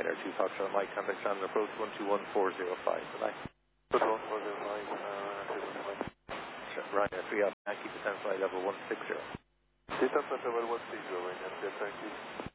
Air 2 Foxtrot Mike, contact channel approach 121405. Goodbye. 121405, Ryanair 3 Alpha Yankee, descend flight level 160. Descent flight level 160, Ryanair, thank you.